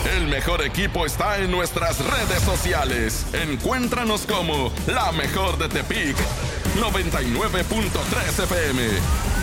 El mejor equipo está en nuestras redes sociales. Encuéntranos como La Mejor de Tepic 99.3 FM.